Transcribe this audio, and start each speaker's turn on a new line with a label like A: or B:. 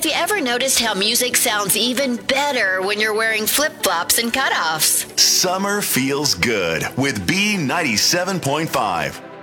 A: you ever noticed how music sounds even better when you're wearing flip-flops and cutoffs?
B: Summer feels good with B97.5.